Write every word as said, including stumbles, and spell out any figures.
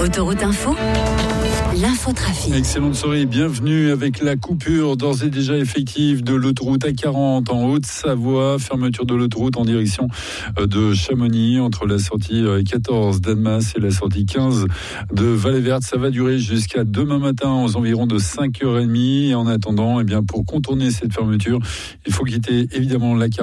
Autoroute Info, l'infotrafic. Excellente soirée et bienvenue avec la coupure d'ores et déjà effective de l'autoroute A quarante en Haute-Savoie. Fermeture de l'autoroute en direction de Chamonix entre la sortie quatorze d'Annemasse et la sortie quinze de Vallée-Verte. Ça va durer jusqu'à demain matin aux environs de cinq heures trente. Et en attendant, eh bien, pour contourner cette fermeture, il faut quitter évidemment la